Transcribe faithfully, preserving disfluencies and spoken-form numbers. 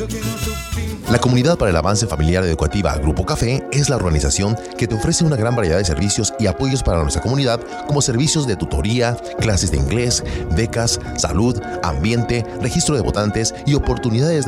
La Comunidad para el Avance Familiar Educativa Grupo Café es la organización que te ofrece una gran variedad de servicios y apoyos para nuestra comunidad, como servicios de tutoría, clases de inglés, becas, salud, ambiente, registro de votantes y oportunidades de